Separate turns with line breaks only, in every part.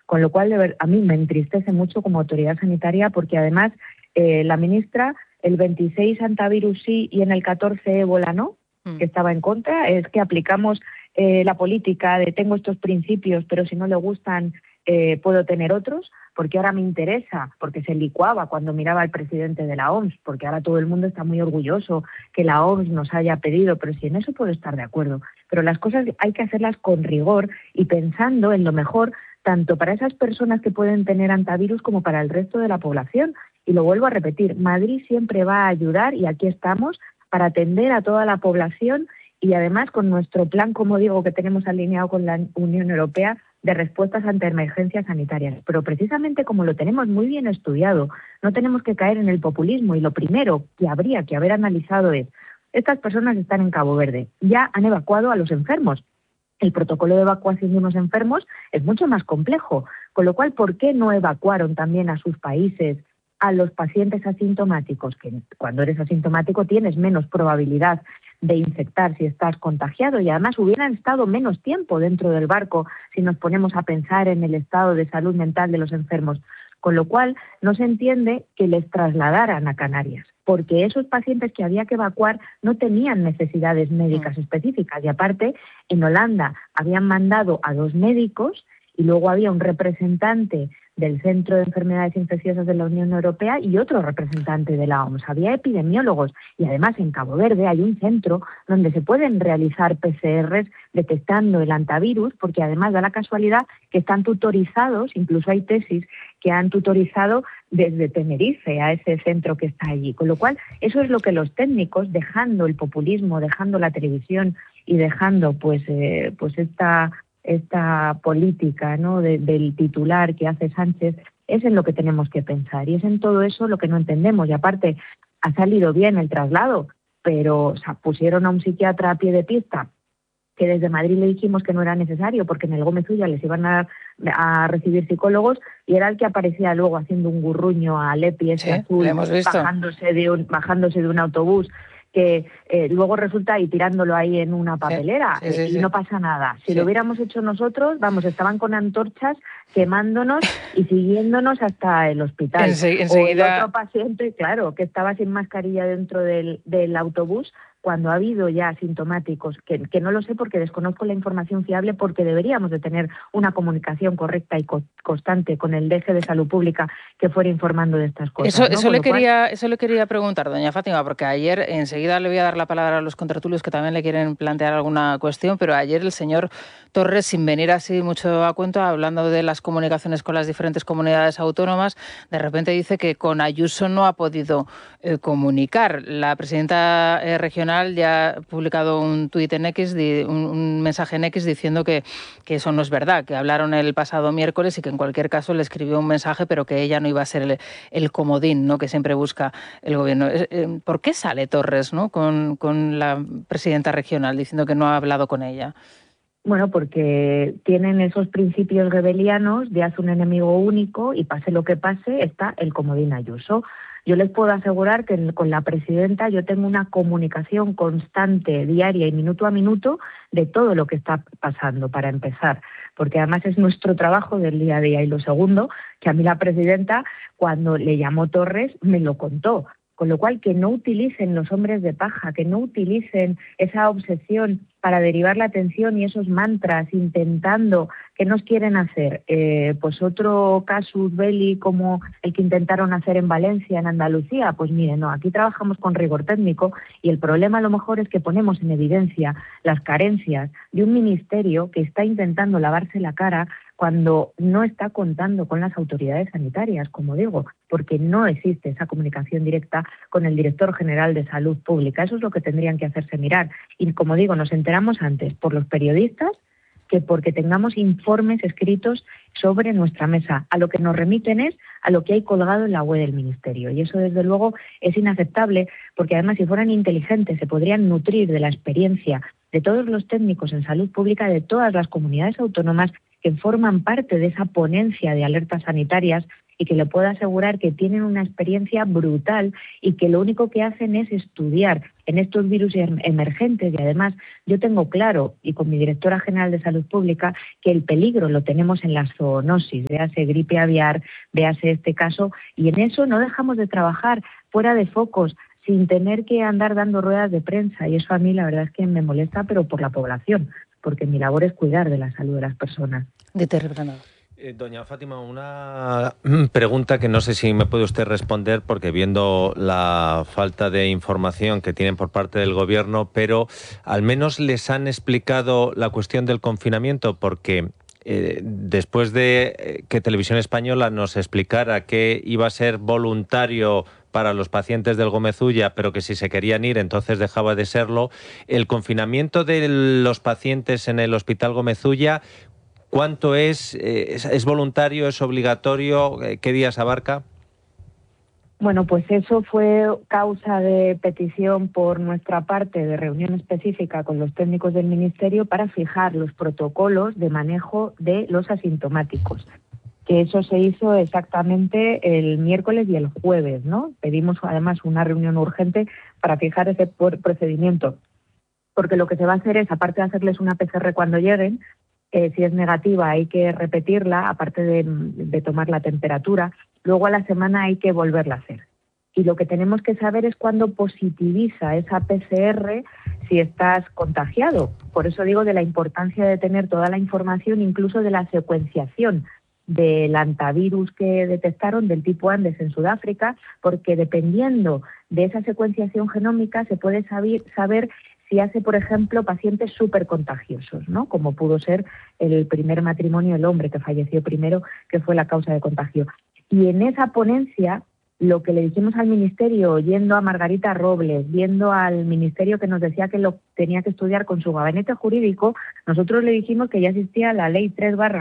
Con lo cual, a mí me entristece mucho como autoridad sanitaria porque además la ministra, el 26 antivirus sí y en el 14 ébola no, que estaba en contra, es que aplicamos la política de tengo estos principios, pero si no le gustan puedo tener otros, porque ahora me interesa, porque se licuaba cuando miraba al presidente de la OMS, porque ahora todo el mundo está muy orgulloso que la OMS nos haya pedido, pero si en eso puedo estar de acuerdo. Pero las cosas hay que hacerlas con rigor y pensando en lo mejor tanto para esas personas que pueden tener antivirus como para el resto de la población. Y lo vuelvo a repetir, Madrid siempre va a ayudar, y aquí estamos, para atender a toda la población y además con nuestro plan, como digo, que tenemos alineado con la Unión Europea de respuestas ante emergencias sanitarias. Pero precisamente como lo tenemos muy bien estudiado, no tenemos que caer en el populismo y lo primero que habría que haber analizado es, estas personas están en Cabo Verde, ya han evacuado a los enfermos. El protocolo de evacuación de unos enfermos es mucho más complejo, con lo cual, ¿por qué no evacuaron también a sus países a los pacientes asintomáticos? Que cuando eres asintomático tienes menos probabilidad de infectar si estás contagiado y además hubieran estado menos tiempo dentro del barco si nos ponemos a pensar en el estado de salud mental de los enfermos. Con lo cual, no se entiende que les trasladaran a Canarias, porque esos pacientes que había que evacuar no tenían necesidades médicas específicas. Y aparte, en Holanda habían mandado a 2 médicos y luego había un representante del Centro de Enfermedades Infecciosas de la Unión Europea y otro representante de la OMS. Había epidemiólogos y además en Cabo Verde hay un centro donde se pueden realizar PCRs detectando el antivirus, porque además da la casualidad que están tutorizados, incluso hay tesis que han tutorizado desde Tenerife a ese centro que está allí. Con lo cual, eso es lo que los técnicos, dejando el populismo, dejando la televisión y dejando pues esta política, ¿no?, del titular que hace Sánchez, es en lo que tenemos que pensar. Y es en todo eso lo que no entendemos. Y aparte, ha salido bien el traslado, pero pusieron a un psiquiatra a pie de pista, que desde Madrid le dijimos que no era necesario, porque en el Gómez Ulla les iban a recibir psicólogos, y era el que aparecía luego haciendo un gurruño a Lepi ese azul, bajándose de un autobús, que luego resulta y tirándolo ahí en una papelera, y no pasa nada. Si lo hubiéramos hecho nosotros, estaban con antorchas quemándonos y siguiéndonos hasta el hospital.
Enseguida...
O el otro paciente, claro, que estaba sin mascarilla dentro del autobús, cuando ha habido ya asintomáticos, que no lo sé porque desconozco la información fiable, porque deberíamos de tener una comunicación correcta y constante con el DG de Salud Pública que fuera informando de estas cosas.
Eso le quería preguntar, doña Fátima, porque ayer, enseguida le voy a dar la palabra a los contertulios que también le quieren plantear alguna cuestión, pero ayer el señor Torres, sin venir así mucho a cuento, hablando de las comunicaciones con las diferentes comunidades autónomas, de repente dice que con Ayuso no ha podido comunicar. La presidenta regional ya ha publicado un tuit en X, un mensaje en X diciendo que eso no es verdad, que hablaron el pasado miércoles y que en cualquier caso le escribió un mensaje, pero que ella no iba a ser el comodín, ¿no?, que siempre busca el gobierno. ¿Por qué sale Torres, ¿no?, con la presidenta regional diciendo que no ha hablado con ella?
Bueno, porque tienen esos principios rebelianos de haz un enemigo único y pase lo que pase, está el comodín Ayuso. Yo les puedo asegurar que con la presidenta yo tengo una comunicación constante, diaria y minuto a minuto de todo lo que está pasando, para empezar, porque además es nuestro trabajo del día a día. Y lo segundo, que a mí la presidenta, cuando le llamó Torres, me lo contó. Con lo cual, que no utilicen los hombres de paja, que no utilicen esa obsesión para derivar la atención y esos mantras intentando, ¿qué nos quieren hacer? Pues otro casus belli como el que intentaron hacer en Valencia, en Andalucía. Pues miren, no, aquí trabajamos con rigor técnico y el problema a lo mejor es que ponemos en evidencia las carencias de un ministerio que está intentando lavarse la cara cuando no está contando con las autoridades sanitarias, como digo, porque no existe esa comunicación directa con el director general de Salud Pública. Eso es lo que tendrían que hacerse mirar. Y como digo, nos enteramos antes por los periodistas que porque tengamos informes escritos sobre nuestra mesa. A lo que nos remiten es a lo que hay colgado en la web del Ministerio. Y eso, desde luego, es inaceptable, porque además, si fueran inteligentes, se podrían nutrir de la experiencia de todos los técnicos en salud pública de todas las comunidades autónomas que forman parte de esa ponencia de alertas sanitarias y que le puedo asegurar que tienen una experiencia brutal y que lo único que hacen es estudiar en estos virus emergentes. Y además yo tengo claro, y con mi directora general de Salud Pública, que el peligro lo tenemos en la zoonosis, véase gripe aviar, véase este caso, y en eso no dejamos de trabajar fuera de focos, sin tener que andar dando ruedas de prensa. Y eso a mí la verdad es que me molesta, pero por la población, porque mi labor es cuidar de la salud de las personas.
Doña Fátima, una pregunta que no sé si me puede usted responder, porque viendo la falta de información que tienen por parte del Gobierno, pero al menos les han explicado la cuestión del confinamiento, porque después de que Televisión Española nos explicara que iba a ser voluntario para los pacientes del Gómez Ulla, pero que si se querían ir entonces dejaba de serlo, el confinamiento de los pacientes en el Hospital Gómez Ulla, ¿cuánto es? ¿Es voluntario? ¿Es obligatorio? ¿Qué días abarca?
Bueno, pues eso fue causa de petición por nuestra parte de reunión específica con los técnicos del Ministerio para fijar los protocolos de manejo de los asintomáticos. Que eso se hizo exactamente el miércoles y el jueves, ¿no? Pedimos además una reunión urgente para fijar ese procedimiento, porque lo que se va a hacer es, aparte de hacerles una PCR cuando lleguen, si es negativa hay que repetirla, aparte de tomar la temperatura, luego a la semana hay que volverla a hacer. Y lo que tenemos que saber es cuándo positiviza esa PCR si estás contagiado. Por eso digo de la importancia de tener toda la información, incluso de la secuenciación del antivirus que detectaron del tipo Andes en Sudáfrica, porque dependiendo de esa secuenciación genómica se puede saber si hace, por ejemplo, pacientes súper contagiosos, ¿no? Como pudo ser el primer matrimonio, el hombre que falleció primero, que fue la causa de contagio. Y en esa ponencia, lo que le dijimos al Ministerio, yendo a Margarita Robles, viendo al Ministerio que nos decía que lo tenía que estudiar con su gabinete jurídico, nosotros le dijimos que ya existía la Ley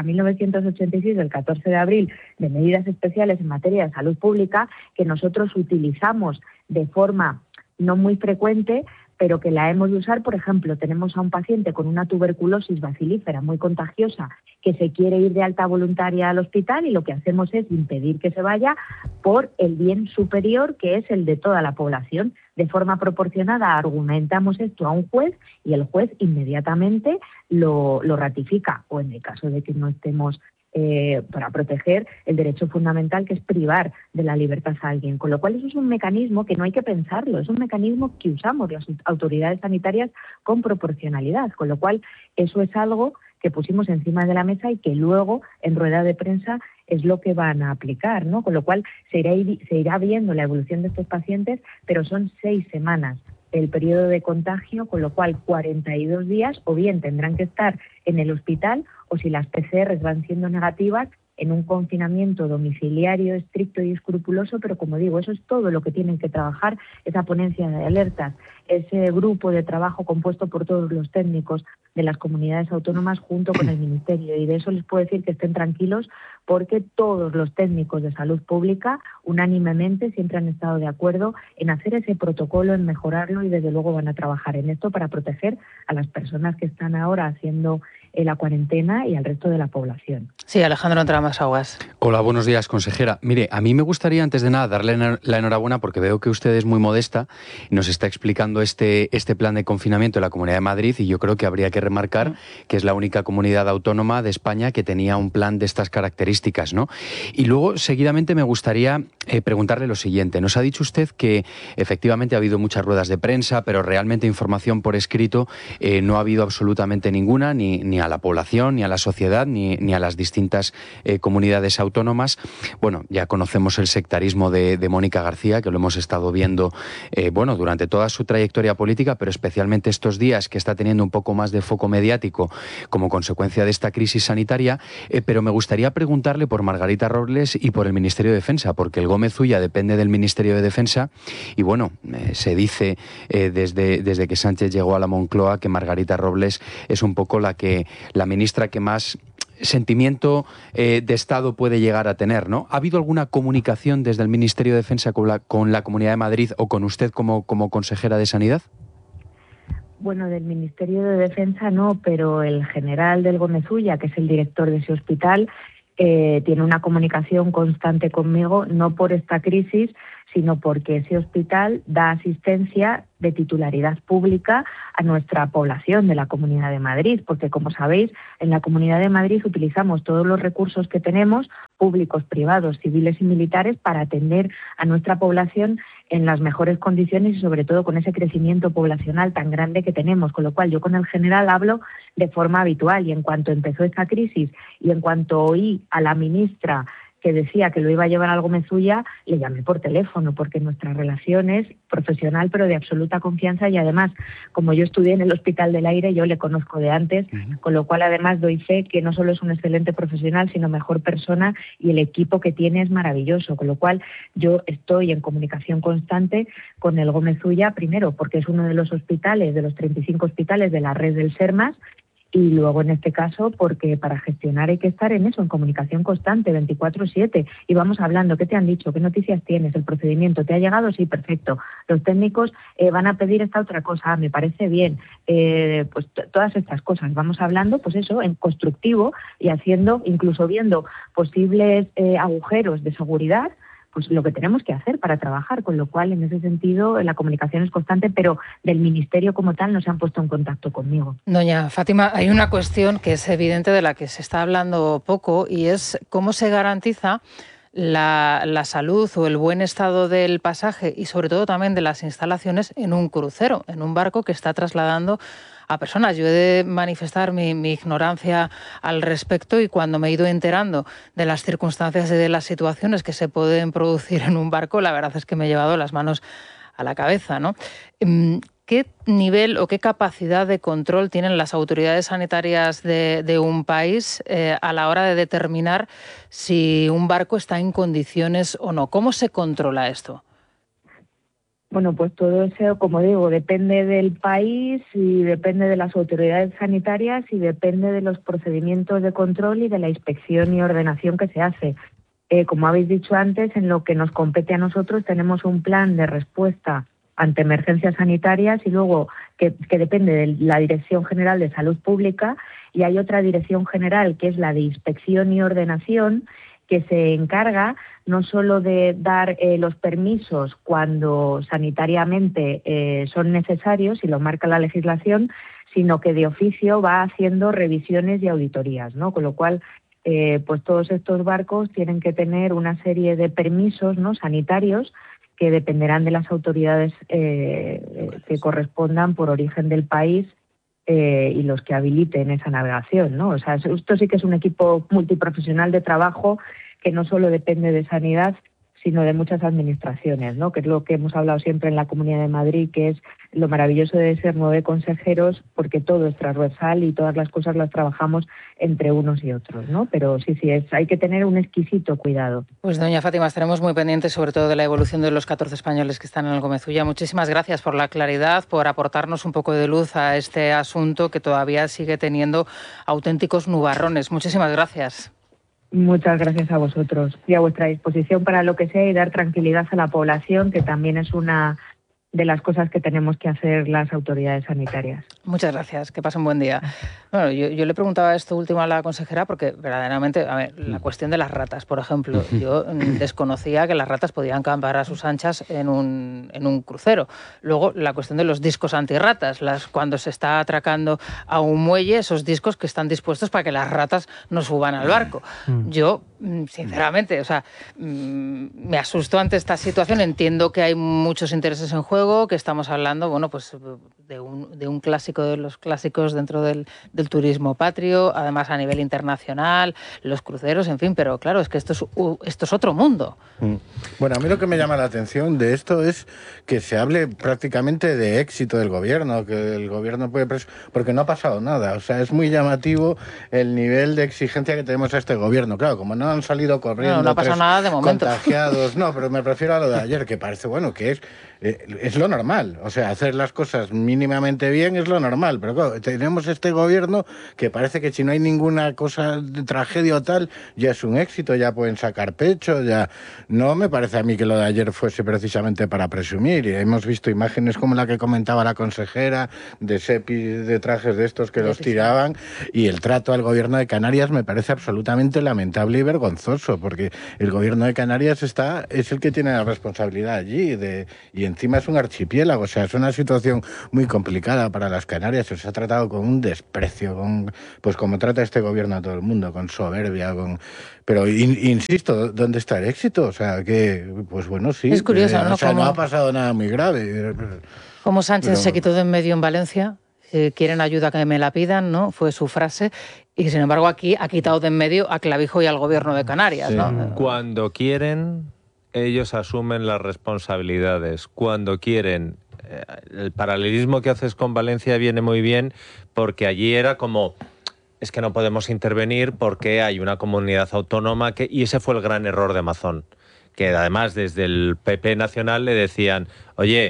3/1986 del 14 de abril de medidas especiales en materia de salud pública, que nosotros utilizamos de forma no muy frecuente, pero que la hemos de usar. Por ejemplo, tenemos a un paciente con una tuberculosis bacilífera muy contagiosa que se quiere ir de alta voluntaria al hospital y lo que hacemos es impedir que se vaya por el bien superior, que es el de toda la población. De forma proporcionada argumentamos esto a un juez y el juez inmediatamente lo ratifica, o en el caso de que no estemos para proteger el derecho fundamental, que es privar de la libertad a alguien. Con lo cual eso es un mecanismo que no hay que pensarlo, es un mecanismo que usamos las autoridades sanitarias con proporcionalidad, con lo cual eso es algo que pusimos encima de la mesa y que luego en rueda de prensa es lo que van a aplicar, ¿no? Con lo cual se irá viendo la evolución de estos pacientes, pero son 6 semanas el periodo de contagio, con lo cual 42 días o bien tendrán que estar en el hospital o, si las PCRs van siendo negativas, en un confinamiento domiciliario estricto y escrupuloso. Pero como digo, eso es todo lo que tienen que trabajar esa ponencia de alertas, ese grupo de trabajo compuesto por todos los técnicos de las comunidades autónomas junto con el Ministerio. Y de eso les puedo decir que estén tranquilos, porque todos los técnicos de salud pública unánimemente siempre han estado de acuerdo en hacer ese protocolo, en mejorarlo, y desde luego van a trabajar en esto para proteger a las personas que están ahora haciendo la cuarentena y al resto de la población.
Sí, Alejandro Entramasaguas.
Hola, buenos días, consejera. Mire, a mí me gustaría, antes de nada, darle la enhorabuena, porque veo que usted es muy modesta y nos está explicando este plan de confinamiento de la Comunidad de Madrid, y yo creo que habría que remarcar que es la única comunidad autónoma de España que tenía un plan de estas características, ¿no? Y luego, seguidamente, me gustaría preguntarle lo siguiente. Nos ha dicho usted que efectivamente ha habido muchas ruedas de prensa, pero realmente información por escrito no ha habido absolutamente ninguna, ni a la población, ni a la sociedad, ni a las distintas comunidades autónomas. Bueno, ya conocemos el sectarismo de Mónica García, que lo hemos estado viendo durante toda su trayectoria política, pero especialmente estos días, que está teniendo un poco más de foco mediático como consecuencia de esta crisis sanitaria. Pero me gustaría preguntarle por Margarita Robles y por el Ministerio de Defensa, porque el Gómez Ulla depende del Ministerio de Defensa y se dice desde que Sánchez llegó a la Moncloa que Margarita Robles es un poco la ministra que más sentimiento de Estado puede llegar a tener, ¿no? ¿Ha habido alguna comunicación desde el Ministerio de Defensa con la Comunidad de Madrid o con usted como consejera de Sanidad?
Bueno, del Ministerio de Defensa no, pero el general del Gómez Ulla, que es el director de ese hospital, tiene una comunicación constante conmigo, no por esta crisis, sino porque ese hospital da asistencia de titularidad pública a nuestra población de la Comunidad de Madrid, porque como sabéis, en la Comunidad de Madrid utilizamos todos los recursos que tenemos, públicos, privados, civiles y militares, para atender a nuestra población en las mejores condiciones y sobre todo con ese crecimiento poblacional tan grande que tenemos, con lo cual yo con el general hablo de forma habitual y en cuanto empezó esta crisis y en cuanto oí a la ministra que decía que lo iba a llevar al Gómez Ulla, le llamé por teléfono, porque nuestra relación es profesional pero de absoluta confianza y además, como yo estudié en el Hospital del Aire, yo le conozco de antes, con lo cual además doy fe que no solo es un excelente profesional, sino mejor persona y el equipo que tiene es maravilloso, con lo cual yo estoy en comunicación constante con el Gómez Ulla, primero porque es uno de los hospitales, de los 35 hospitales de la red del SERMAS, y luego en este caso porque para gestionar hay que estar en eso, en comunicación constante, 24/7, y vamos hablando, ¿qué te han dicho? ¿Qué noticias tienes? ¿El procedimiento te ha llegado? Sí, perfecto. Los técnicos van a pedir esta otra cosa, me parece bien. Pues todas estas cosas, vamos hablando, pues eso, en constructivo y haciendo, incluso viendo posibles agujeros de seguridad, pues lo que tenemos que hacer para trabajar, con lo cual en ese sentido la comunicación es constante, pero del Ministerio como tal no se han puesto en contacto conmigo.
Doña Fátima, hay una cuestión que es evidente de la que se está hablando poco y es cómo se garantiza la salud o el buen estado del pasaje y sobre todo también de las instalaciones en un crucero, en un barco que está trasladando a personas. Yo he de manifestar mi ignorancia al respecto y cuando me he ido enterando de las circunstancias y de las situaciones que se pueden producir en un barco, la verdad es que me he llevado las manos a la cabeza, ¿no? ¿Qué nivel o qué capacidad de control tienen las autoridades sanitarias de un país a la hora de determinar si un barco está en condiciones o no? ¿Cómo se controla esto?
Bueno, pues todo eso, como digo, depende del país y depende de las autoridades sanitarias y depende de los procedimientos de control y de la inspección y ordenación que se hace. Como habéis dicho antes, en lo que nos compete a nosotros tenemos un plan de respuesta ante emergencias sanitarias y luego que depende de la Dirección General de Salud Pública y hay otra Dirección General que es la de Inspección y Ordenación que se encarga no solo de dar los permisos cuando sanitariamente son necesarios y lo marca la legislación, sino que de oficio va haciendo revisiones y auditorías, ¿no? Con lo cual, pues todos estos barcos tienen que tener una serie de permisos, ¿no?, sanitarios que dependerán de las autoridades que correspondan por origen del país y los que habiliten esa navegación, ¿no? O sea, esto sí que es un equipo multiprofesional de trabajo que no solo depende de sanidad, sino de muchas administraciones, ¿no? Que es lo que hemos hablado siempre en la Comunidad de Madrid, que es lo maravilloso de ser 9 consejeros, porque todo es transversal y todas las cosas las trabajamos entre unos y otros, ¿no? Pero sí, hay que tener un exquisito cuidado.
Pues doña Fátima, estaremos muy pendientes sobre todo de la evolución de los 14 españoles que están en el Gómez Ulla. Muchísimas gracias por la claridad, por aportarnos un poco de luz a este asunto que todavía sigue teniendo auténticos nubarrones. Muchísimas gracias.
Muchas gracias a vosotros y a vuestra disposición para lo que sea y dar tranquilidad a la población, que también es una de las cosas que tenemos que hacer las autoridades sanitarias.
Muchas gracias, que pasen un buen día. Bueno, yo le preguntaba esto último a la consejera porque verdaderamente, a ver, la cuestión de las ratas, por ejemplo, yo desconocía que las ratas podían campar a sus anchas en un crucero. Luego, la cuestión de los discos antirratas, cuando se está atracando a un muelle, esos discos que están dispuestos para que las ratas no suban al barco. Yo, sinceramente, o sea, me asustó ante esta situación. Entiendo que hay muchos intereses en juego, que estamos hablando, bueno, pues de un clásico de los clásicos dentro del turismo patrio, además a nivel internacional, los cruceros, en fin, pero claro, es que esto es otro mundo.
Bueno, a mí lo que me llama la atención de esto es que se hable prácticamente de éxito del gobierno, que el gobierno puede porque no ha pasado nada. O sea, es muy llamativo el nivel de exigencia que tenemos a este gobierno. Claro, como no han salido corriendo
no ha pasado nada de momento.
Contagiados, no, pero me refiero a lo de ayer, que parece, bueno, que es lo normal. O sea, hacer las cosas mínimamente mínimamente bien es lo normal, pero claro, tenemos este gobierno que parece que si no hay ninguna cosa de tragedia o tal, ya es un éxito, ya pueden sacar pecho, ya... No me parece a mí que lo de ayer fuese precisamente para presumir, y hemos visto imágenes como la que comentaba la consejera, de sepis, de trajes de estos que los tiraban, y el trato al gobierno de Canarias me parece absolutamente lamentable y vergonzoso, porque el gobierno de Canarias es el que tiene la responsabilidad allí, y encima es un archipiélago, o sea, es una situación muy complicada para las Canarias, se les ha tratado con un desprecio, pues como trata este gobierno a todo el mundo, con soberbia, pero insisto, ¿dónde está el éxito? O sea, que, pues bueno, sí.
Es curioso, ¿no?
O sea, no ha pasado nada muy grave.
Como Sánchez se quitó de en medio en Valencia, si quieren ayuda que me la pidan, ¿no? Fue su frase. Y sin embargo aquí ha quitado de en medio a Clavijo y al gobierno de Canarias, ¿no?
Cuando quieren, ellos asumen las responsabilidades. Cuando quieren, el paralelismo que haces con Valencia viene muy bien, porque allí era como... Es que no podemos intervenir porque hay una comunidad autónoma y ese fue el gran error de Mazón, que además desde el PP nacional le decían, oye,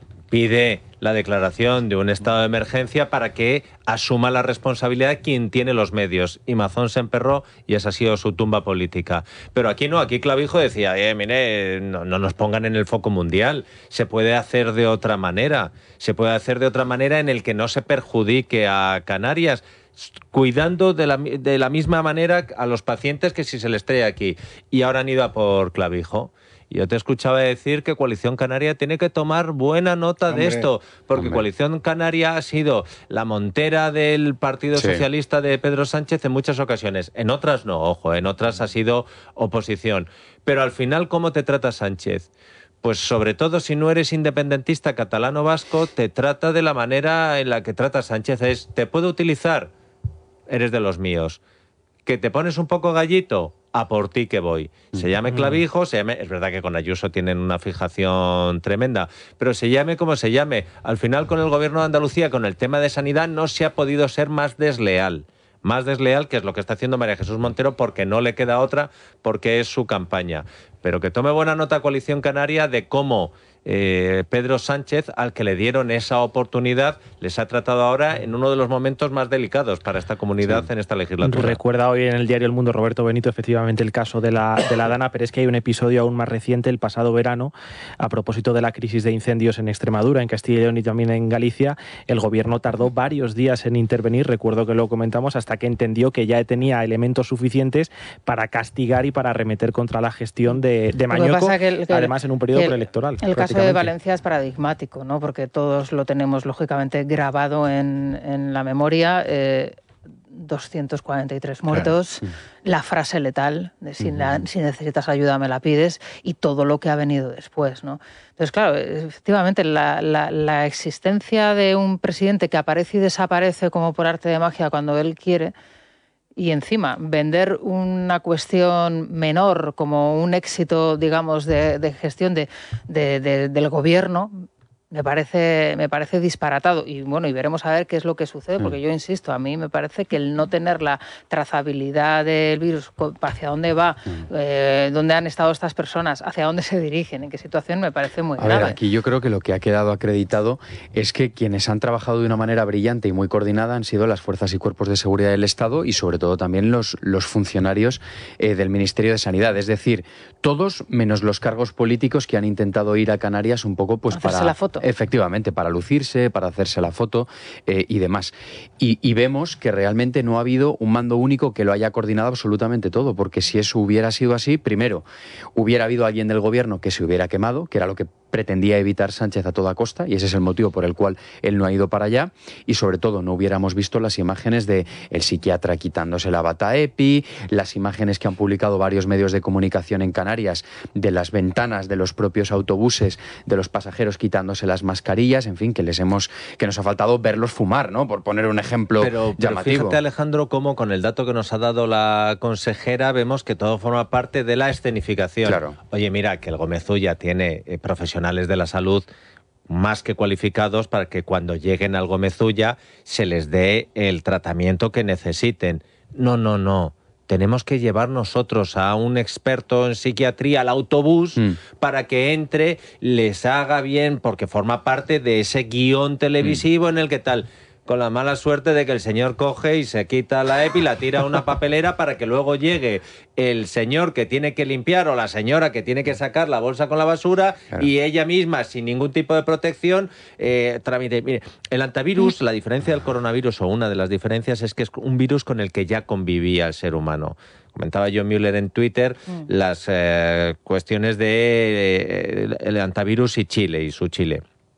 pide la declaración de un estado de emergencia para que asuma la responsabilidad quien tiene los medios. Y Mazón se emperró y esa ha sido su tumba política. Pero aquí no, aquí Clavijo decía, mire, no nos pongan en el foco mundial. Se puede hacer de otra manera. Se puede hacer de otra manera en el que no se perjudique a Canarias, cuidando de la misma manera a los pacientes que si se les trae aquí. Y ahora han ido a por Clavijo. Yo te escuchaba decir que Coalición Canaria tiene que tomar buena nota de esto, porque Coalición Canaria ha sido la montera del Partido Socialista de Pedro Sánchez en muchas ocasiones. En otras no, ojo, en otras ha sido oposición. Pero al final, ¿cómo te trata Sánchez? Pues sobre todo si no eres independentista catalano-vasco, te trata de la manera en la que trata Sánchez. ¿Te puedo utilizar? Eres de los míos. ¿Que te pones un poco gallito? A por ti que voy. Se llame Clavijo, es verdad que con Ayuso tienen una fijación tremenda, pero se llame como se llame. Al final con el gobierno de Andalucía, con el tema de sanidad, no se ha podido ser más desleal. Más desleal, que es lo que está haciendo María Jesús Montero, porque no le queda otra, porque es su campaña. Pero que tome buena nota Coalición Canaria de cómo Pedro Sánchez, al que le dieron esa oportunidad, les ha tratado ahora en uno de los momentos más delicados para esta comunidad en esta legislatura.
Recuerda hoy en el diario El Mundo Roberto Benito efectivamente el caso de la Dana, pero es que hay un episodio aún más reciente, el pasado verano, a propósito de la crisis de incendios en Extremadura, en Castilla y León y también en Galicia. El gobierno tardó varios días en intervenir, recuerdo que lo comentamos, hasta que entendió que ya tenía elementos suficientes para castigar y para arremeter contra la gestión de Mañueco, además en un periodo preelectoral.
El caso de Valencia es paradigmático, ¿no? Porque todos lo tenemos lógicamente grabado en la memoria. 243 muertos, la frase letal de si necesitas ayuda me la pides, y todo lo que ha venido después, ¿no? Entonces, claro, efectivamente la existencia de un presidente que aparece y desaparece como por arte de magia cuando él quiere, y encima vender una cuestión menor como un éxito, digamos, de gestión del gobierno, me parece disparatado. Y bueno, y veremos a ver qué es lo que sucede, porque yo insisto, a mí me parece que el no tener la trazabilidad del virus, hacia dónde va, dónde han estado estas personas, hacia dónde se dirigen, en qué situación, me parece muy grave.
A ver, aquí yo creo que lo que ha quedado acreditado es que quienes han trabajado de una manera brillante y muy coordinada han sido las fuerzas y cuerpos de seguridad del Estado y sobre todo también los funcionarios del Ministerio de Sanidad. Es decir, todos menos los cargos políticos que han intentado ir a Canarias un poco pues
hacerse la foto.
Efectivamente, para lucirse, para hacerse la foto y demás. Y vemos que realmente no ha habido un mando único que lo haya coordinado absolutamente todo, porque si eso hubiera sido así, primero, hubiera habido alguien del gobierno que se hubiera quemado, que era lo que pretendía evitar Sánchez a toda costa, y ese es el motivo por el cual él no ha ido para allá, y sobre todo no hubiéramos visto las imágenes de el psiquiatra quitándose la bata EPI, las imágenes que han publicado varios medios de comunicación en Canarias de las ventanas de los propios autobuses, de los pasajeros quitándose las mascarillas, en fin, que nos ha faltado verlos fumar, ¿no? Por poner un ejemplo llamativo.
Pero fíjate, Alejandro, cómo con el dato que nos ha dado la consejera vemos que todo forma parte de la escenificación.
Claro.
Oye, mira, que el Gómez Ulla tiene profesionales de la salud más que cualificados para que cuando lleguen al Gómez Ulla se les dé el tratamiento que necesiten. No. tenemos que llevar nosotros a un experto en psiquiatría al autobús para que entre, les haga bien, porque forma parte de ese guión televisivo en el que tal... Con la mala suerte de que el señor coge y se quita la EPI y la tira a una papelera para que luego llegue el señor que tiene que limpiar o la señora que tiene que sacar la bolsa con la basura, claro, y ella misma, sin ningún tipo de protección, tramite. Mire, el antivirus, la diferencia del coronavirus, o una de las diferencias, es que es un virus con el que ya convivía el ser humano. Comentaba John Mueller en Twitter las cuestiones de el antivirus y Chile, y su Chile.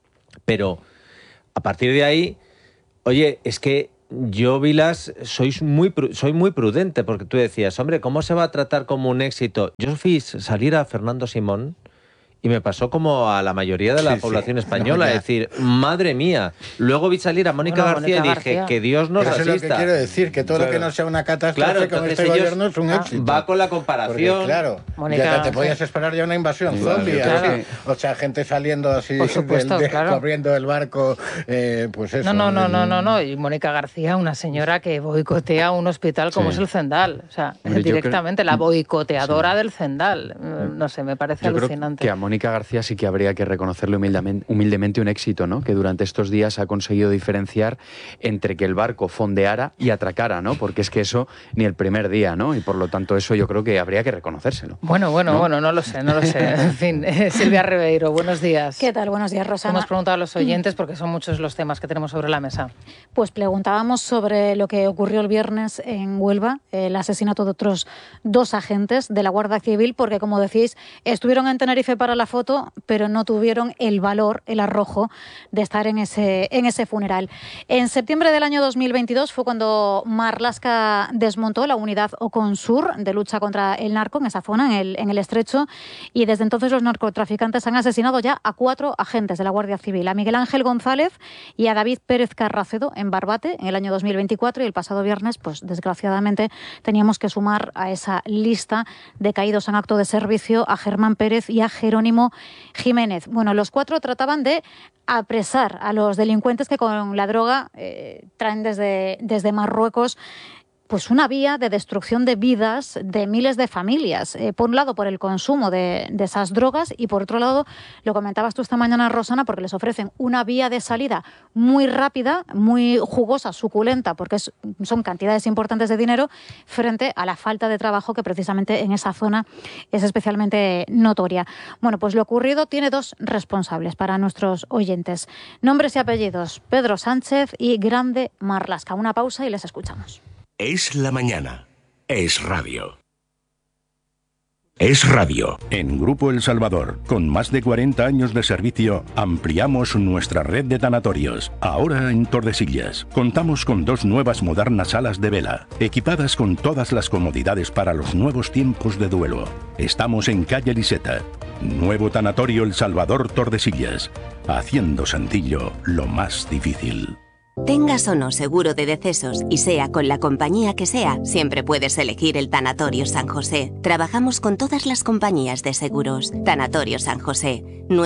Pero a partir de ahí... Oye, es que yo, Vilas, soy muy prudente, porque tú decías, hombre, ¿cómo se va a tratar como un éxito? Yo vi salir a Fernando Simón y me pasó como a la mayoría de la población española, es decir, madre mía. Luego vi salir a Mónica García y dije, que Dios nos asista.
Eso es lo que quiero decir, que todo lo que no sea una catástrofe con este gobierno es un éxito.
Va con la comparación.
Porque, claro, ya te podías esperar ya una invasión zombie. Claro. O sea, gente saliendo así, corriendo del barco, pues eso.
No. Y Mónica García, una señora que boicotea un hospital como es el Zendal. O sea, directamente, la boicoteadora del Zendal. No sé, me parece alucinante.
Que a Mónica García sí que habría que reconocerle humildemente un éxito, ¿no? Que durante estos días ha conseguido diferenciar entre que el barco fondeara y atracara, ¿no? Porque es que eso ni el primer día, ¿no? Y por lo tanto eso yo creo que habría que reconocérselo.
Bueno, no lo sé. En fin, Silvia Ribeiro, buenos días.
¿Qué tal? Buenos días, Rosana.
Hemos preguntado a los oyentes, porque son muchos los temas que tenemos sobre la mesa.
Pues preguntábamos sobre lo que ocurrió el viernes en Huelva, el asesinato de otros 2 agentes de la Guardia Civil, porque como decís, estuvieron en Tenerife para la foto, pero no tuvieron el valor, el arrojo de estar en ese funeral. En septiembre del año 2022 fue cuando Marlaska desmontó la unidad Oconsur de lucha contra el narco en esa zona, en el Estrecho, y desde entonces los narcotraficantes han asesinado ya a 4 agentes de la Guardia Civil, a Miguel Ángel González y a David Pérez Carracedo en Barbate en el año 2024, y el pasado viernes, pues desgraciadamente, teníamos que sumar a esa lista de caídos en acto de servicio a Germán Pérez y a Jerónimo Jiménez. Bueno, los 4 trataban de apresar a los delincuentes que con la droga traen desde Marruecos, pues una vía de destrucción de vidas de miles de familias. Por un lado, por el consumo de esas drogas, y por otro lado, lo comentabas tú esta mañana, Rosana, porque les ofrecen una vía de salida muy rápida, muy jugosa, suculenta, porque son cantidades importantes de dinero, frente a la falta de trabajo que precisamente en esa zona es especialmente notoria. Bueno, pues lo ocurrido tiene 2 responsables para nuestros oyentes. Nombres y apellidos: Pedro Sánchez y Grande Marlaska. Una pausa y les escuchamos.
Es la mañana. Es radio. Es radio. En Grupo El Salvador, con más de 40 años de servicio, ampliamos nuestra red de tanatorios. Ahora en Tordesillas, contamos con 2 nuevas modernas salas de vela, equipadas con todas las comodidades para los nuevos tiempos de duelo. Estamos en calle Liseta. Nuevo tanatorio El Salvador Tordesillas, haciendo sencillo lo más difícil.
Tengas o no seguro de decesos y sea con la compañía que sea, siempre puedes elegir el Tanatorio San José. Trabajamos con todas las compañías de seguros. Tanatorio San José,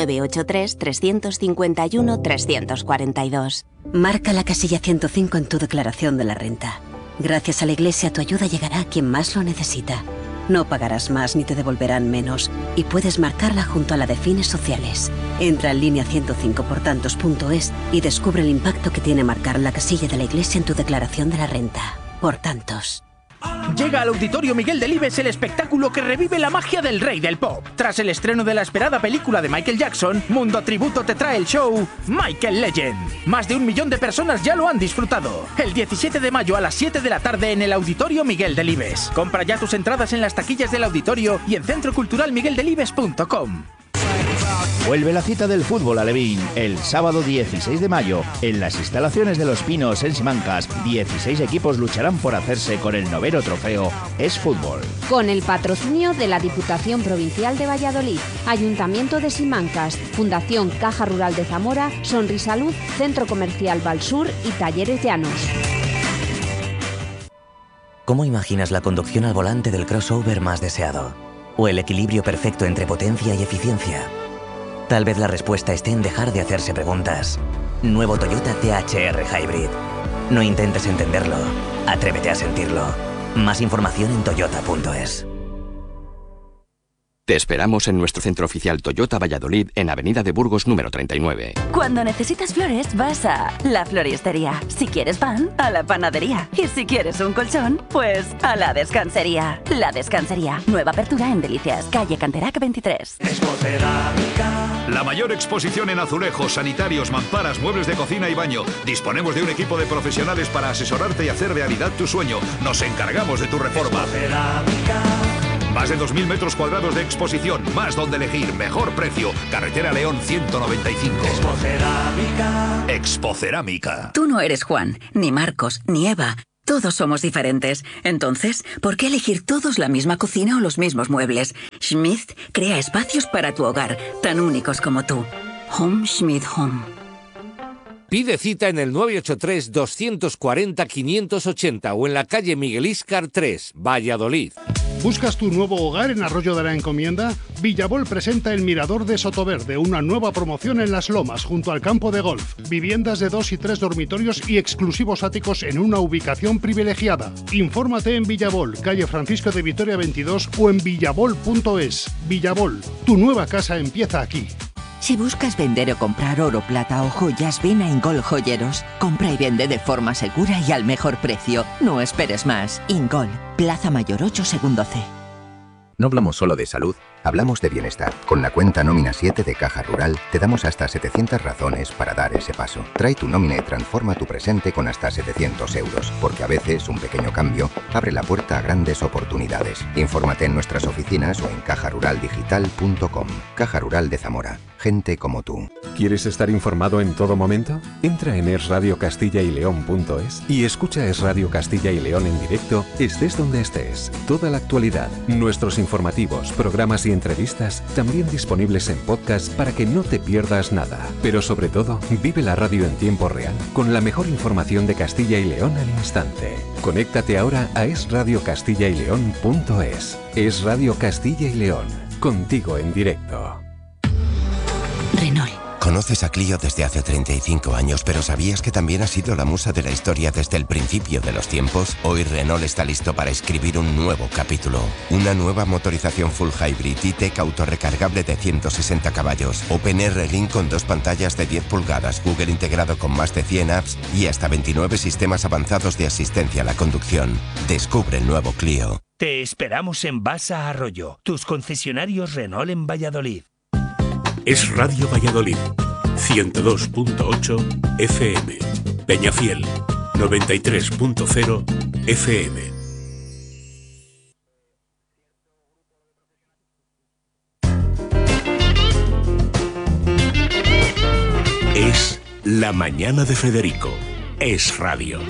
983-351-342. Marca la casilla 105 en tu declaración de la renta. Gracias a la Iglesia, tu ayuda llegará a quien más lo necesita. No pagarás más ni te devolverán menos, y puedes marcarla junto a la de fines sociales. Entra en línea 105portantos.es y descubre el impacto que tiene marcar la casilla de la Iglesia en tu declaración de la renta. Por tantos.
Llega al Auditorio Miguel Delibes el espectáculo que revive la magia del rey del pop. Tras el estreno de la esperada película de Michael Jackson, Mundo Tributo te trae el show Michael Legend. Más de 1 millón de personas ya lo han disfrutado. El 17 de mayo a las 7 de la tarde en el Auditorio Miguel Delibes. Compra ya tus entradas en las taquillas del auditorio y en centroculturalmigueldelibes.com.
Vuelve la cita del fútbol alevín el sábado 16 de mayo en las instalaciones de Los Pinos en Simancas. 16 equipos lucharán por hacerse con el 9º trofeo Es Fútbol.
Con el patrocinio de la Diputación Provincial de Valladolid, Ayuntamiento de Simancas, Fundación Caja Rural de Zamora, Sonrisalud, Centro Comercial Valsur y Talleres Llanos.
¿Cómo imaginas la conducción al volante del crossover más deseado? ¿O el equilibrio perfecto entre potencia y eficiencia? Tal vez la respuesta esté en dejar de hacerse preguntas. Nuevo Toyota THR Hybrid. No intentes entenderlo, atrévete a sentirlo. Más información en toyota.es.
Te esperamos en nuestro centro oficial Toyota Valladolid en Avenida de Burgos número 39.
Cuando necesitas flores, vas a La Floristería. Si quieres pan, a La Panadería. Y si quieres un colchón, pues a La Descansería. La Descansería. Nueva apertura en Delicias, calle Canterac 23.
La mayor exposición en azulejos, sanitarios, mamparas, muebles de cocina y baño. Disponemos de un equipo de profesionales para asesorarte y hacer realidad tu sueño. Nos encargamos de tu reforma. Más de 2.000 metros cuadrados de exposición, más donde elegir, mejor precio. Carretera León 195. Expocerámica.
Tú no eres Juan, ni Marcos, ni Eva. Todos somos diferentes. Entonces, ¿por qué elegir todos la misma cocina o los mismos muebles? Schmidt crea espacios para tu hogar, tan únicos como tú. Home Schmidt Home.
Pide cita en el 983-240-580 o en la calle Miguel Íscar 3, Valladolid.
¿Buscas tu nuevo hogar en Arroyo de la Encomienda? Villabol presenta el Mirador de Sotoverde, una nueva promoción en Las Lomas, junto al campo de golf. Viviendas de 2 y 3 dormitorios y exclusivos áticos en una ubicación privilegiada. Infórmate en Villabol, calle Francisco de Vitoria 22 o en villabol.es. Villabol, tu nueva casa empieza aquí.
Si buscas vender o comprar oro, plata o joyas, ven a Ingol Joyeros. Compra y vende de forma segura y al mejor precio. No esperes más. Ingol, Plaza Mayor 8, segundo C.
No hablamos solo de salud, hablamos de bienestar. Con la cuenta Nómina 7 de Caja Rural te damos hasta 700 razones para dar ese paso. Trae tu nómina y transforma tu presente con hasta 700 euros, porque a veces un pequeño cambio abre la puerta a grandes oportunidades. Infórmate en nuestras oficinas o en cajaruraldigital.com. Caja Rural de Zamora. Gente como tú.
¿Quieres estar informado en todo momento? Entra en esradiocastilla-y-león.es y escucha Es Radio Castilla y León en directo, estés donde estés. Toda la actualidad, nuestros informativos, programas y entrevistas, también disponibles en podcast para que no te pierdas nada. Pero sobre todo, vive la radio en tiempo real, con la mejor información de Castilla y León al instante. Conéctate ahora a esradiocastilla-y-león.es. Es Radio Castilla y León, contigo en directo.
Renault. Conoces a Clio desde hace 35 años, pero ¿sabías que también ha sido la musa de la historia desde el principio de los tiempos? Hoy Renault está listo para escribir un nuevo capítulo. Una nueva motorización full hybrid E-Tech autorrecargable de 160 caballos, OpenR Link con 2 pantallas de 10 pulgadas, Google integrado con más de 100 apps y hasta 29 sistemas avanzados de asistencia a la conducción. Descubre el nuevo Clio.
Te esperamos en Basa Arroyo, tus concesionarios Renault en Valladolid.
Es Radio Valladolid, 102.8 FM, Peñafiel, 93.0 FM. Es La Mañana de Federico. Es Radio.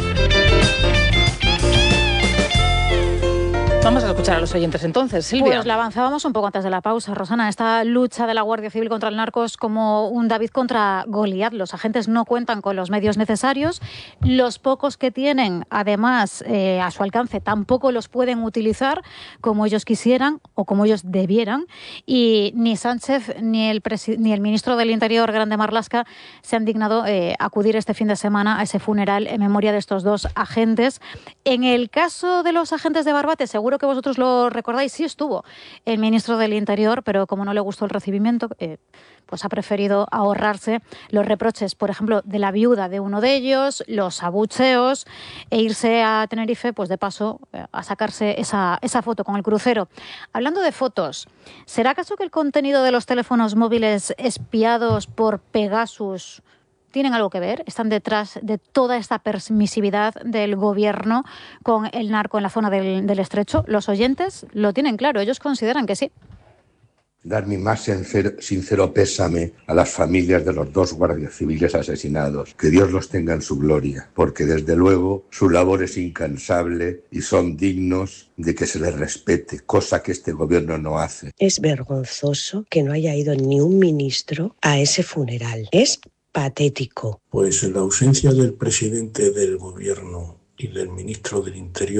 Vamos a escuchar a los oyentes entonces, Silvia.
Pues la avanzábamos un poco antes de la pausa, Rosana. Esta lucha de la Guardia Civil contra el narco es como un David contra Goliat. Los agentes no cuentan con los medios necesarios. Los pocos que tienen, además, a su alcance, tampoco los pueden utilizar como ellos quisieran o como ellos debieran. Y ni Sánchez ni el ministro del Interior, Grande Marlaska, se han dignado acudir este fin de semana a ese funeral en memoria de estos 2 agentes. En el caso de los agentes de Barbate, seguro que vosotros lo recordáis, sí estuvo el ministro del Interior, pero como no le gustó el recibimiento, pues ha preferido ahorrarse los reproches, por ejemplo, de la viuda de uno de ellos, los abucheos, e irse a Tenerife, pues de paso, a sacarse esa foto con el crucero. Hablando de fotos, ¿será acaso que el contenido de los teléfonos móviles espiados por Pegasus tienen algo que ver? ¿Están detrás de toda esta permisividad del gobierno con el narco en la zona del Estrecho? Los oyentes lo tienen claro, ellos consideran que sí.
Dar mi más sincero pésame a las familias de los 2 guardias civiles asesinados. Que Dios los tenga en su gloria, porque desde luego su labor es incansable y son dignos de que se les respete, cosa que este gobierno no hace.
Es vergonzoso que no haya ido ni un ministro a ese funeral. Es patético.
Pues en la ausencia del presidente del gobierno y del ministro del Interior,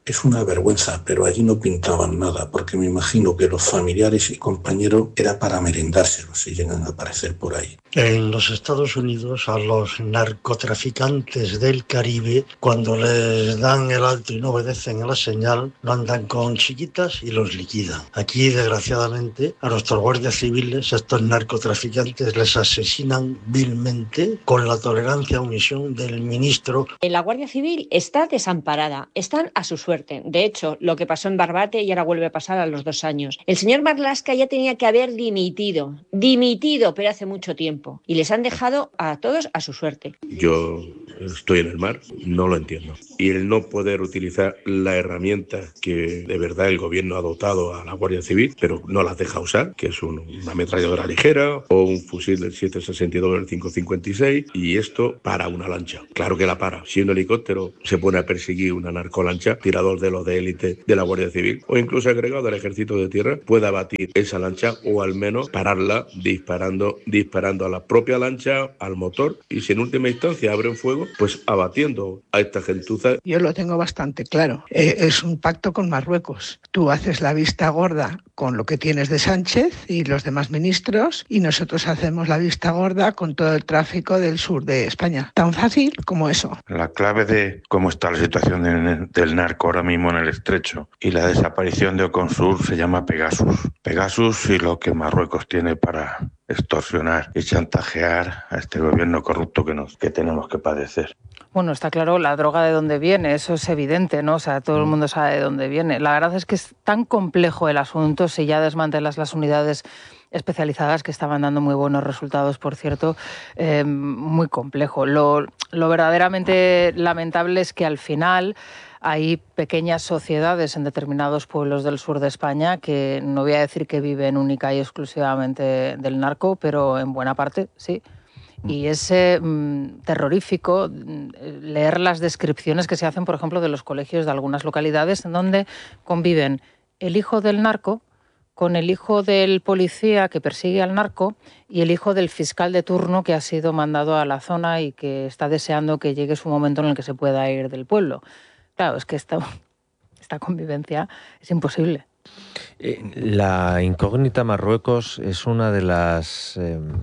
Es una vergüenza, pero allí no pintaban nada, porque me imagino que los familiares y compañeros era para merendárselos si llegan a aparecer por ahí.
En los Estados Unidos, a los narcotraficantes del Caribe, cuando les dan el alto y no obedecen a la señal, lo andan con chiquitas y los liquidan. Aquí, desgraciadamente, a nuestros guardias civiles, estos narcotraficantes les asesinan vilmente con la tolerancia a omisión del ministro.
La Guardia Civil está desamparada, están a su suerte. De hecho, lo que pasó en Barbate y ahora vuelve a pasar a los 2 años. El señor Marlaska ya tenía que haber dimitido, pero hace mucho tiempo. Y les han dejado a todos a su suerte.
Yo estoy en el mar, no lo entiendo. Y el no poder utilizar la herramienta que de verdad el gobierno ha dotado a la Guardia Civil, pero no las deja usar, que es una ametralladora ligera o un fusil del 7.62 del 5.56, y esto para una lancha. Claro que la para. Si un helicóptero se pone a perseguir una narcolancha, tirador de los de élite de la Guardia Civil o incluso agregado al Ejército de Tierra, puede abatir esa lancha o al menos pararla disparando a la propia lancha, al motor, y si en última instancia abren fuego, pues abatiendo a esta gentuza.
Yo lo tengo bastante claro. Es un pacto con Marruecos. Tú haces la vista gorda con lo que tienes de Sánchez y los demás ministros, y nosotros hacemos la vista gorda con todo el tráfico del sur de España. Tan fácil como eso.
La clave de cómo está la situación del narco ahora mismo en el Estrecho y la desaparición de Oconsur se llama Pegasus. Pegasus y lo que Marruecos tiene para extorsionar y chantajear a este gobierno corrupto que tenemos que padecer.
Bueno, está claro la droga de dónde viene, eso es evidente, ¿no? O sea, todo el mundo sabe de dónde viene. La verdad es que es tan complejo el asunto, si ya desmantelas las unidades especializadas que estaban dando muy buenos resultados, por cierto, muy complejo. Lo verdaderamente lamentable es que al final hay pequeñas sociedades en determinados pueblos del sur de España que no voy a decir que viven única y exclusivamente del narco, pero en buena parte sí. Y es terrorífico leer las descripciones que se hacen, por ejemplo, de los colegios de algunas localidades en donde conviven el hijo del narco con el hijo del policía que persigue al narco y el hijo del fiscal de turno que ha sido mandado a la zona y que está deseando que llegue su momento en el que se pueda ir del pueblo. Claro, es que esta convivencia es imposible.
La incógnita Marruecos es una de las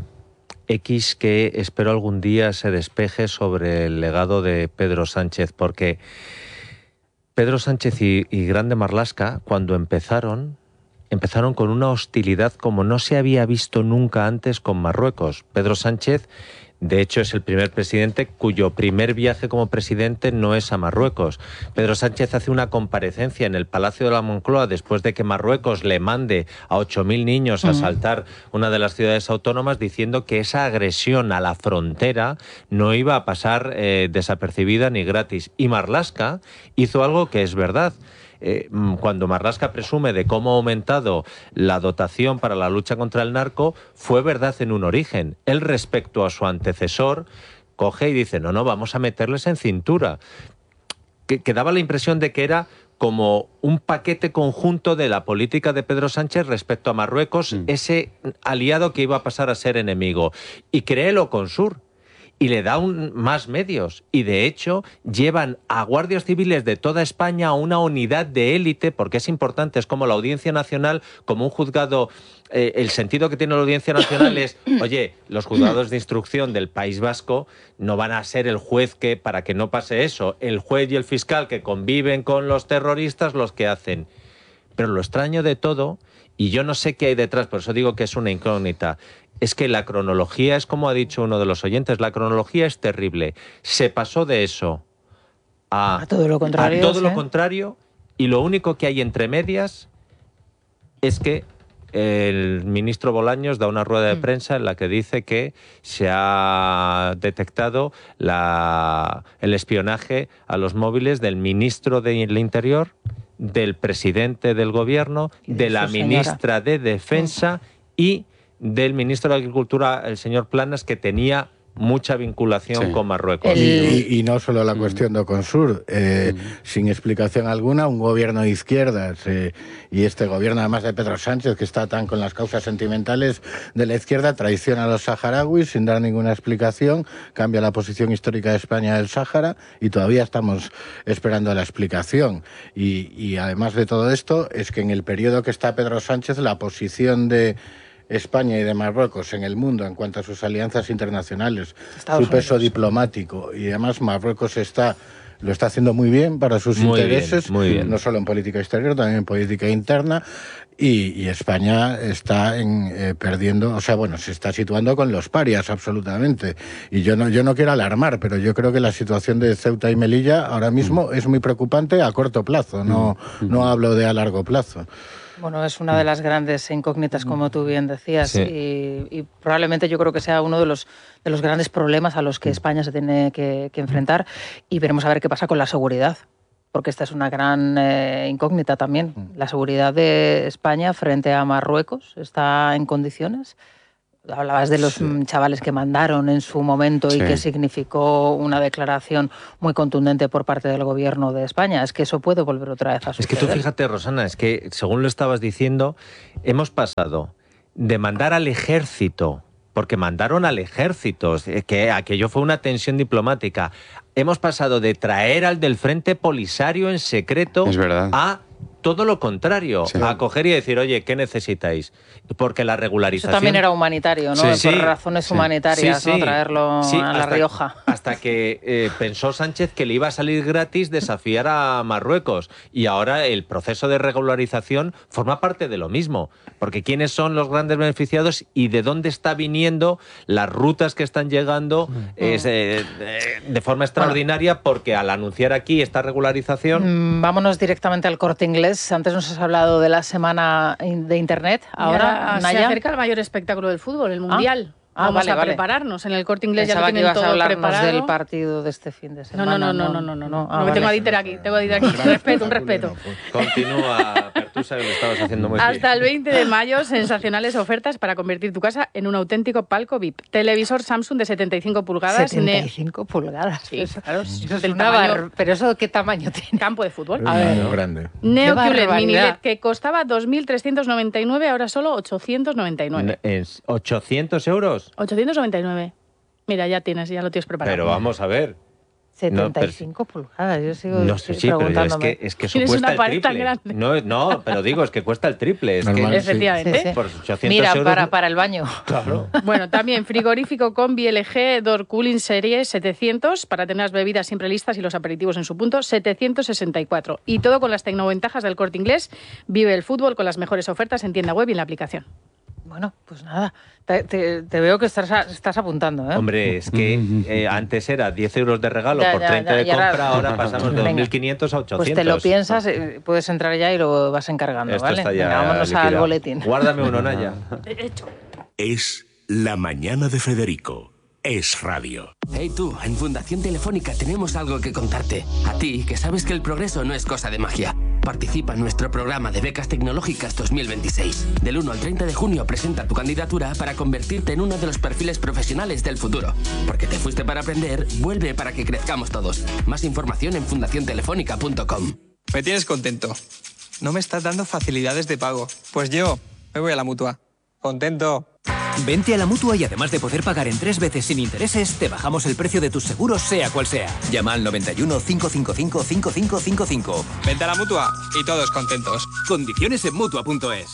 X que espero algún día se despeje sobre el legado de Pedro Sánchez, porque Pedro Sánchez y Grande Marlaska, cuando empezaron con una hostilidad como no se había visto nunca antes con Marruecos. Pedro Sánchez, de hecho, es el primer presidente cuyo primer viaje como presidente no es a Marruecos. Pedro Sánchez hace una comparecencia en el Palacio de la Moncloa después de que Marruecos le mande a 8.000 niños a asaltar una de las ciudades autónomas, diciendo que esa agresión a la frontera no iba a pasar desapercibida ni gratis. Y Marlaska hizo algo que es verdad. Cuando Marlaska presume de cómo ha aumentado la dotación para la lucha contra el narco, fue verdad en un origen. Él, respecto a su antecesor, coge y dice, no, vamos a meterles en cintura. Que daba la impresión de que era como un paquete conjunto de la política de Pedro Sánchez respecto a Marruecos, ese aliado que iba a pasar a ser enemigo. Y créelo con Sur. Y le da más medios. Y de hecho llevan a guardias civiles de toda España a una unidad de élite, porque es importante, es como la Audiencia Nacional, como un juzgado. El sentido que tiene la Audiencia Nacional es, oye, los juzgados de instrucción del País Vasco no van a ser el juez que, para que no pase eso, el juez y el fiscal que conviven con los terroristas los que hacen. Pero lo extraño de todo, y yo no sé qué hay detrás, por eso digo que es una incógnita, es que la cronología es como ha dicho uno de los oyentes, la cronología es terrible. Se pasó de eso a todo lo contrario, y lo único que hay entre medias es que el ministro Bolaños da una rueda de prensa en la que dice que se ha detectado el espionaje a los móviles del ministro del Interior, del presidente del Gobierno, de la ministra de Defensa y del ministro de Agricultura, el señor Planas, que tenía mucha vinculación con Marruecos.
Y no solo la cuestión de Oconsur, sin explicación alguna, un gobierno de izquierdas y este gobierno además de Pedro Sánchez, que está tan con las causas sentimentales de la izquierda, traiciona a los saharauis sin dar ninguna explicación, cambia la posición histórica de España del Sáhara y todavía estamos esperando la explicación. Y además de todo esto, es que en el periodo que está Pedro Sánchez, la posición de España y de Marruecos en el mundo en cuanto a sus alianzas internacionales, su peso diplomático, y además Marruecos lo está haciendo muy bien para sus intereses, no solo en política exterior, también en política interna, y España está perdiendo, se está situando con los parias absolutamente. Y yo no quiero alarmar, pero yo creo que la situación de Ceuta y Melilla ahora mismo es muy preocupante a corto plazo, no hablo de a largo plazo.
Bueno, es una de las grandes incógnitas, como tú bien decías, y probablemente yo creo que sea uno de los grandes problemas a los que España se tiene que enfrentar, y veremos a ver qué pasa con la seguridad, porque esta es una gran incógnita también. La seguridad de España frente a Marruecos está en condiciones. Hablabas de los chavales que mandaron en su momento y que significó una declaración muy contundente por parte del gobierno de España. Es que eso puede volver otra vez a suceder.
Es que tú fíjate, Rosana, es que según lo estabas diciendo, hemos pasado de mandar al ejército, porque mandaron al ejército, que aquello fue una tensión diplomática. Hemos pasado de traer al del Frente Polisario en secreto a todo lo contrario, a coger y decir, oye, ¿qué necesitáis? Porque la regularización...
Eso también era humanitario, ¿no? Por razones humanitarias, ¿no? Traerlo a La Rioja.
Hasta que pensó Sánchez que le iba a salir gratis desafiar a Marruecos. Y ahora el proceso de regularización forma parte de lo mismo. Porque ¿quiénes son los grandes beneficiados y de dónde está viniendo las rutas que están llegando de forma extraordinaria? Porque al anunciar aquí esta regularización...
Vámonos directamente al Corte Inglés. Antes nos has hablado de la semana de Internet. Ahora,
se acerca el mayor espectáculo del fútbol, el Mundial. Vamos a prepararnos. En el Corte Inglés ya lo tienen todo preparado.
Del partido de este fin de semana.
No. Tengo a Dieter aquí. Un respeto.
Continúa, Pertusa, que lo estabas haciendo muy bien.
Hasta el 20 de mayo, sensacionales ofertas para convertir tu casa en un auténtico palco VIP. Televisor Samsung de 75 pulgadas.
75 pulgadas.
Sí, claro.
Eso es ¿Pero eso qué tamaño tiene?
Campo de fútbol.
A ver, grande.
Neo QLED Mini LED, que costaba 2.399, ahora solo 899.
¿800 euros?
899. Mira, ya lo tienes preparado.
Pero vamos a ver.
75 pulgadas, yo sigo
preguntándome. Pero es que eso cuesta el triple. No, pero digo, es que cuesta el triple.
Efectivamente.
Sí.
Por 800
Mira,
euros,
para el baño.
Claro.
Bueno, también frigorífico Combi LG Door Cooling Serie 700 para tener las bebidas siempre listas y los aperitivos en su punto, 764. Y todo con las tecnoventajas del Corte Inglés. Vive el fútbol con las mejores ofertas en tienda web y en la aplicación.
Bueno, pues nada, te veo que estás apuntando, ¿eh?
Hombre, es que antes era 10 euros de regalo por 30 de compra, ahora pasamos de 2.500 a 800.
Pues te lo piensas, puedes entrar ya y lo vas encargando,
Esto
¿vale?
está ya
vámonos
liquidado.
Al boletín.
Guárdame uno, Naya.
Es La Mañana de Federico. Es radio.
Hey tú, en Fundación Telefónica tenemos algo que contarte. A ti, que sabes que el progreso no es cosa de magia. Participa en nuestro programa de becas tecnológicas 2026. Del 1 al 30 de junio presenta tu candidatura para convertirte en uno de los perfiles profesionales del futuro. Porque te fuiste para aprender, vuelve para que crezcamos todos. Más información en fundaciontelefónica.com.
Me tienes contento. No me estás dando facilidades de pago. Pues yo me voy a la Mutua. Contento.
Vente a la Mutua y además de poder pagar en 3 veces sin intereses, te bajamos el precio de tus seguros sea cual sea. Llama al 91 555 5555.
Vente a la Mutua y todos contentos.
Condiciones en Mutua.es.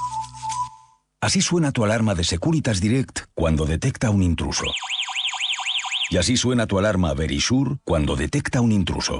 Así suena tu alarma de Securitas Direct cuando detecta un intruso. Y así suena tu alarma Verisure cuando detecta un intruso.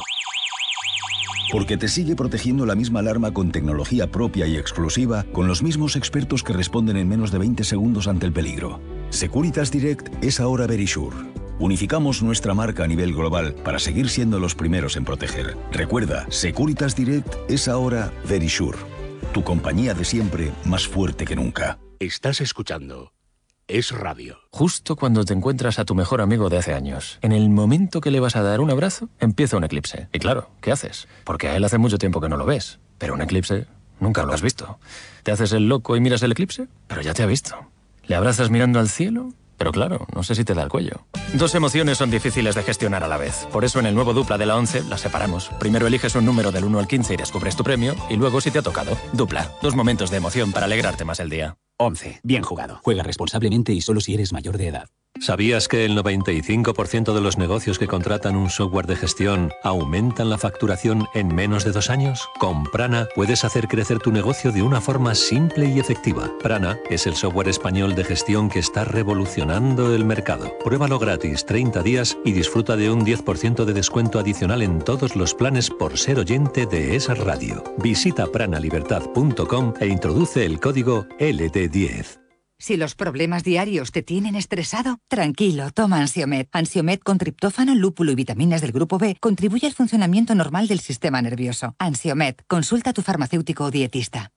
Porque te sigue protegiendo la misma alarma con tecnología propia y exclusiva, con los mismos expertos que responden en menos de 20 segundos ante el peligro. Securitas Direct es ahora Verisure. Unificamos nuestra marca a nivel global para seguir siendo los primeros en proteger. Recuerda, Securitas Direct es ahora Verisure. Tu compañía de siempre, más fuerte que nunca.
Estás escuchando Es radio.
Justo cuando te encuentras a tu mejor amigo de hace años, en el momento que le vas a dar un abrazo, empieza un eclipse. Y claro, ¿qué haces? Porque a él hace mucho tiempo que no lo ves. Pero un eclipse nunca lo has visto. ¿Te haces el loco y miras el eclipse? Pero ya te ha visto. Le abrazas mirando al cielo Pero claro, no sé si te da el cuello. Dos emociones son difíciles de gestionar a la vez. Por eso en el nuevo Dupla de la 11 las separamos. Primero eliges un número del 1 al 15 y descubres tu premio. Y luego si te ha tocado. Dupla. 2 momentos de emoción para alegrarte más el día.
11. Bien jugado. Juega responsablemente y solo si eres mayor de edad.
¿Sabías que el 95% de los negocios que contratan un software de gestión aumentan la facturación en menos de 2 años? Con Prana puedes hacer crecer tu negocio de una forma simple y efectiva. Prana es el software español de gestión que está revolucionando el mercado. Pruébalo gratis 30 días y disfruta de un 10% de descuento adicional en todos los planes por ser oyente de esa radio. Visita pranalibertad.com e introduce el código LT10.
Si los problemas diarios te tienen estresado, tranquilo, toma Ansiomed. Ansiomed con triptófano, lúpulo y vitaminas del grupo B contribuye al funcionamiento normal del sistema nervioso. Ansiomed, consulta a tu farmacéutico o dietista.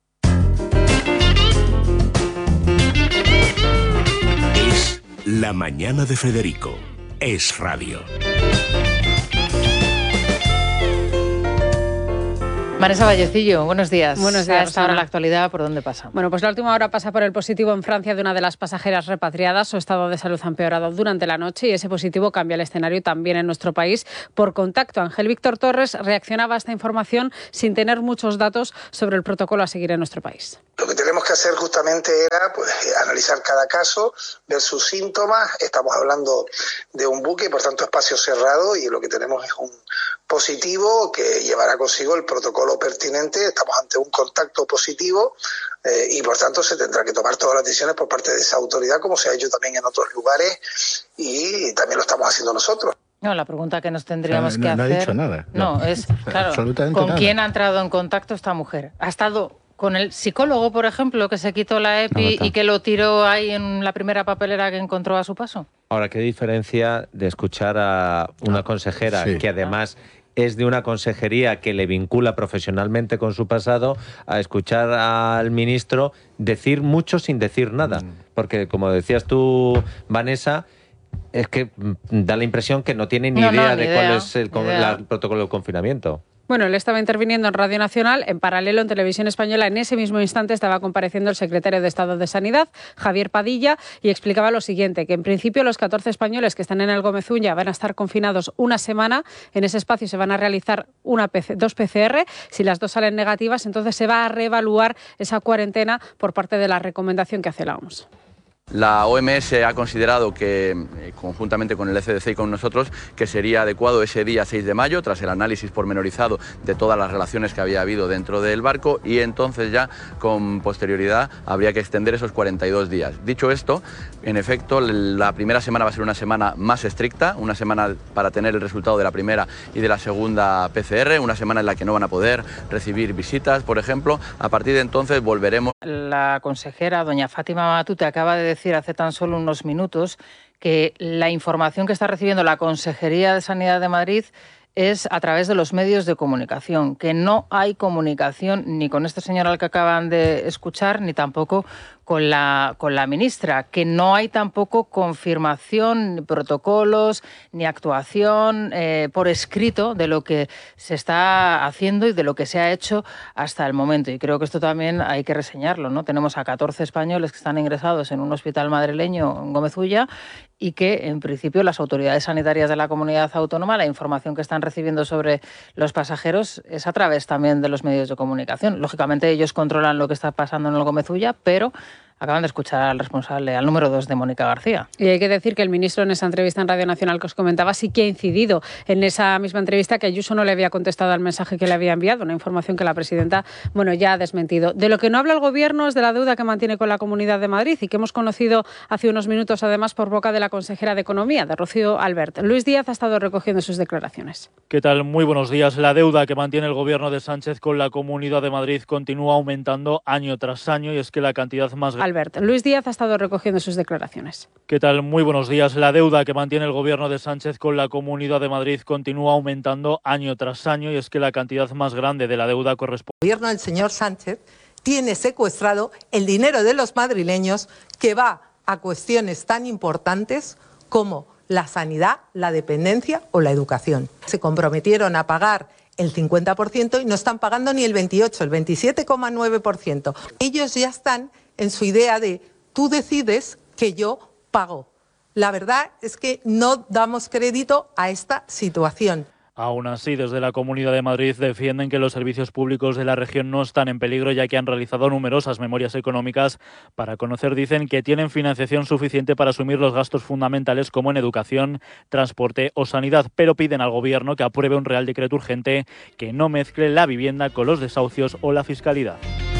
Es La Mañana de Federico. Es radio.
Vanessa Vallecillo, buenos días.
Buenos días.
A esta hora la actualidad, ¿por dónde pasa?
Bueno, pues la última hora pasa por el positivo en Francia de una de las pasajeras repatriadas. Su estado de salud ha empeorado durante la noche y ese positivo cambia el escenario también en nuestro país. Por contacto, Ángel Víctor Torres reaccionaba a esta información sin tener muchos datos sobre el protocolo a seguir en nuestro país.
Lo que tenemos que hacer justamente era analizar cada caso, ver sus síntomas. Estamos hablando de un buque, por tanto espacio cerrado, y lo que tenemos es un positivo que llevará consigo el protocolo pertinente. Estamos ante un contacto positivo y por tanto se tendrá que tomar todas las decisiones por parte de esa autoridad, como se ha hecho también en otros lugares, y también lo estamos haciendo nosotros.
No, la pregunta que nos tendríamos que hacer...
No ha dicho nada.
No, es, claro,
absolutamente
¿con
nada.
quién ha entrado en contacto esta mujer? ¿Ha estado con el psicólogo, por ejemplo, que se quitó la EPI y que lo tiró ahí en la primera papelera que encontró a su paso?
Ahora, ¿qué diferencia de escuchar a una consejera que además es de una consejería que le vincula profesionalmente con su pasado, a escuchar al ministro decir mucho sin decir nada? Porque, como decías tú, Vanessa, es que da la impresión que no tiene ni idea de cuál es el protocolo de confinamiento.
Bueno, él estaba interviniendo en Radio Nacional. En paralelo, en Televisión Española, en ese mismo instante estaba compareciendo el secretario de Estado de Sanidad, Javier Padilla, y explicaba lo siguiente, que en principio los 14 españoles que están en el Gómez Uña van a estar confinados una semana. En ese espacio se van a realizar 2 PCR. Si las 2 salen negativas, entonces se va a reevaluar esa cuarentena por parte de la recomendación que hace la OMS.
La OMS ha considerado que, conjuntamente con el ECDC y con nosotros, que sería adecuado ese día 6 de mayo, tras el análisis pormenorizado de todas las relaciones que había habido dentro del barco, y entonces ya con posterioridad habría que extender esos 42 días. Dicho esto, en efecto, la primera semana va a ser una semana más estricta, una semana para tener el resultado de la primera y de la segunda PCR, una semana en la que no van a poder recibir visitas, por ejemplo. A partir de entonces volveremos.
La consejera, doña Fátima Matute, acaba de decir hace tan solo unos minutos que la información que está recibiendo la Consejería de Sanidad de Madrid es a través de los medios de comunicación, que no hay comunicación ni con este señor al que acaban de escuchar, ni tampoco con la ministra, que no hay tampoco confirmación, ni protocolos, ni actuación por escrito de lo que se está haciendo y de lo que se ha hecho hasta el momento. Y creo que esto también hay que reseñarlo, ¿no? Tenemos a 14 españoles que están ingresados en un hospital madrileño en Gómez Ulla y que, en principio, las autoridades sanitarias de la comunidad autónoma, la información que están recibiendo sobre los pasajeros es a través también de los medios de comunicación. Lógicamente, ellos controlan lo que está pasando en el Gómez Ulla, pero acaban de escuchar al responsable, al número 2 de Mónica García.
Y hay que decir que el ministro, en esa entrevista en Radio Nacional que os comentaba, sí que ha incidido en esa misma entrevista que Ayuso no le había contestado al mensaje que le había enviado, una información que la presidenta, ya ha desmentido. De lo que no habla el Gobierno es de la deuda que mantiene con la Comunidad de Madrid y que hemos conocido hace unos minutos, además, por boca de la consejera de Economía, de Rocío Albert. Luis Díaz ha estado recogiendo sus declaraciones.
¿Qué tal? Muy buenos días. La deuda que mantiene el Gobierno de Sánchez con la Comunidad de Madrid continúa aumentando año tras año, y es que la cantidad más grande...
Luis Díaz ha estado recogiendo sus declaraciones.
¿Qué tal? Muy buenos días. La deuda que mantiene el Gobierno de Sánchez con la Comunidad de Madrid continúa aumentando año tras año, y es que la cantidad más grande de la deuda corresponde...
El Gobierno del señor Sánchez tiene secuestrado el dinero de los madrileños que va a cuestiones tan importantes como la sanidad, la dependencia o la educación. Se comprometieron a pagar el 50% y no están pagando ni el 28%, el 27,9%. Ellos ya están en su idea de tú decides que yo pago. La verdad es que no damos crédito a esta situación.
Aún así, desde la Comunidad de Madrid defienden que los servicios públicos de la región no están en peligro, ya que han realizado numerosas memorias económicas para conocer, dicen, que tienen financiación suficiente para asumir los gastos fundamentales como en educación, transporte o sanidad, pero piden al Gobierno que apruebe un Real Decreto urgente que no mezcle la vivienda con los desahucios o la fiscalidad.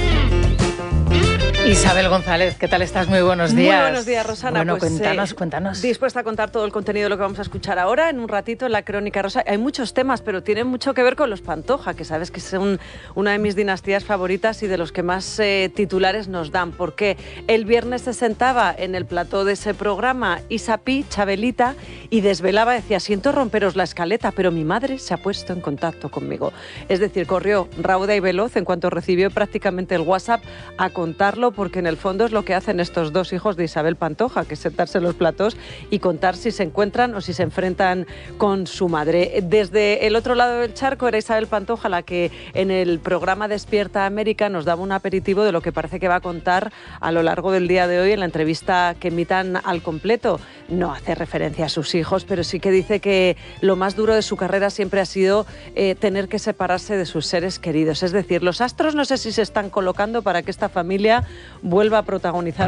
Isabel González, ¿qué tal estás? Muy buenos días.
Muy buenos días, Rosana.
Bueno,
pues,
cuéntanos.
Dispuesta a contar todo el contenido de lo que vamos a escuchar ahora, en un ratito, en la Crónica Rosa. Hay muchos temas, pero tienen mucho que ver con los Pantoja, que sabes que son una de mis dinastías favoritas y de los que más titulares nos dan. Porque el viernes se sentaba en el plató de ese programa Isa Pi, Chabelita, y desvelaba, decía, siento romperos la escaleta, pero mi madre se ha puesto en contacto conmigo. Es decir, corrió rauda y veloz en cuanto recibió prácticamente el WhatsApp a contarlo, porque en el fondo es lo que hacen estos dos hijos de Isabel Pantoja, que es sentarse en los platós y contar si se encuentran o si se enfrentan con su madre. Desde el otro lado del charco era Isabel Pantoja la que en el programa Despierta América nos daba un aperitivo de lo que parece que va a contar a lo largo del día de hoy en la entrevista que emitan al completo. No hace referencia a sus hijos, pero sí que dice que lo más duro de su carrera siempre ha sido tener que separarse de sus seres queridos. Es decir, los astros no sé si se están colocando para que esta familia vuelva a protagonizar